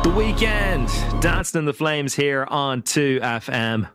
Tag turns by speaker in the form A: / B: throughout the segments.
A: The Weekend, Dancing in the Flames here on 2FM.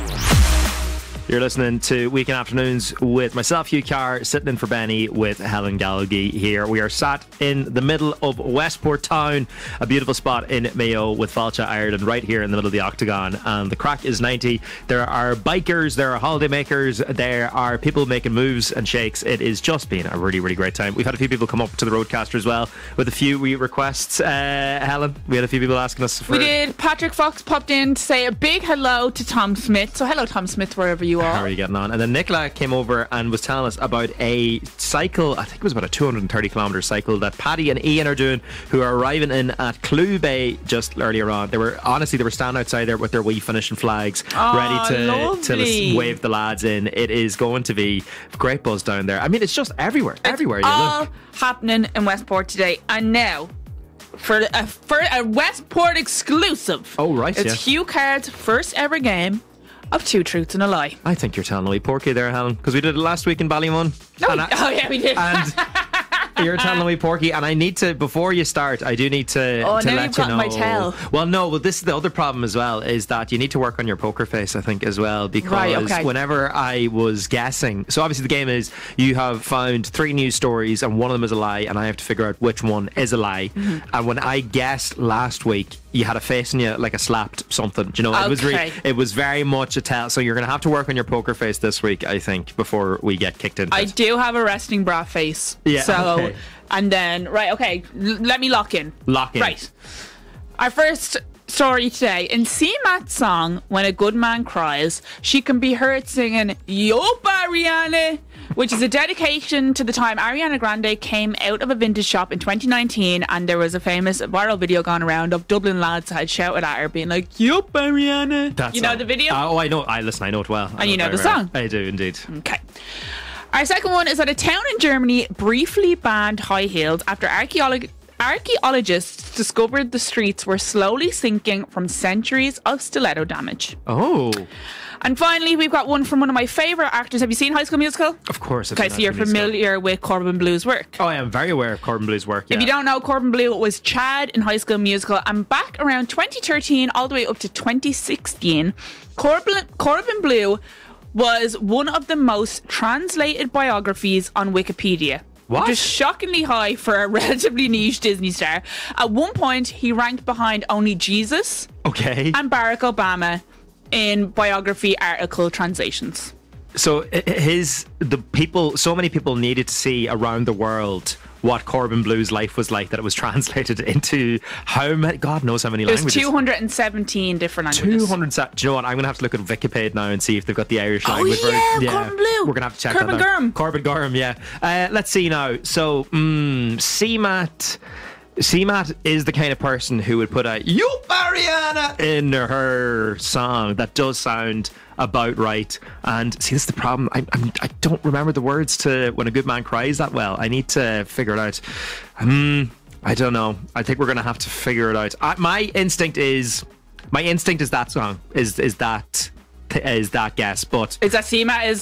A: You're listening to Weekend Afternoons with myself, Hugh Carr, sitting in for Benny with Helen Gallagher here. We are sat in the middle of Westport Town, a beautiful spot in Mayo with Fáilte, Ireland, right here in the middle of the Octagon. And the crack is 90. There are bikers, there are holiday makers, there are people making moves and shakes. It has just been a really, really great time. We've had a few people come up to the Roadcaster as well with a few requests. Helen, we had a few people asking us for...
B: We did. Patrick Fox popped in to say a big hello to Tom Smith. So hello, Tom Smith, wherever you are.
A: How are you getting on? And then Nicola came over and was telling us about a cycle, I think it was about a 230 kilometre cycle that Paddy and Ian are doing, who are arriving in at Clew Bay just earlier on. They were standing outside there with their wee finishing flags, ready to wave the lads in. It is going to be great buzz down there. I mean, it's just everywhere you look.
B: Happening in Westport today. And now for a Westport exclusive.
A: Oh right,
B: it's Hugh Card's first ever game of Two Truths and a Lie.
A: I think you're telling a wee porky there, Helen, because we did it last week in Ballymun.
B: Yeah, we did.
A: And you're telling a wee porky, and I need to, before you start, I do need to
B: now
A: let
B: you've got my tell.
A: Well, this is the other problem as well, is that you need to work on your poker face, I think, as well, because whenever I was guessing, so obviously the game is you have found 3 news stories and one of them is a lie, and I have to figure out which one is a lie. And when I guessed last week, you had a face in you like a slapped something. Do you know, it was very much a tell. So you're going to have to work on your poker face this week, I think, before we get kicked into
B: I do have a resting bra face.
A: Yeah.
B: So,
A: okay.
B: And then, let me lock in.
A: Right.
B: Our first story today. In C-Mat's song, When a Good Man Cries, she can be heard singing Yup, Ariana, which is a dedication to the time Ariana Grande came out of a vintage shop in 2019, and there was a famous viral video gone around of Dublin lads had shouted at her being like, Yup, Ariana. You know the video?
A: I know. I know it well.
B: And you know the song?
A: I do indeed.
B: Okay. Our second one is that a town in Germany briefly banned high heels after archaeologists discovered the streets were slowly sinking from centuries of stiletto damage.
A: Oh.
B: And finally, we've got one from one of my favourite actors. Have you seen High School Musical?
A: Of course.
B: Okay, so you're familiar with Corbin Blue's work.
A: Oh, I am very aware of Corbin Blue's work, yeah.
B: If you don't know, Corbin Blue was Chad in High School Musical, and back around 2013 all the way up to 2016, Corbin Blue was one of the most translated biographies on Wikipedia.
A: What?
B: Which is shockingly high for a relatively niche Disney star. At one point, he ranked behind only Jesus and Barack Obama in biography article translations.
A: So so many people needed to see around the world what Corbin Blue's life was like, that it was translated into how many, God knows how many languages.
B: There's 217 different languages.
A: 200. Do you know what? I'm going to have to look at Wikipedia now and see if they've got the Irish language.
B: Corbin Blue.
A: We're going to have to check
B: Corbin
A: that out.
B: Gorham.
A: Corbin Gorham, yeah. Let's see now. So, C-Mat is the kind of person who would put a "Yup, Ariana" in her song. That does sound about right. And see, this is the problem. I don't remember the words to When a Good Man Cries that well. I need to figure it out. I don't know. I think we're going to have to figure it out. My instinct is that song. Is that guess? But
B: is that C-Mat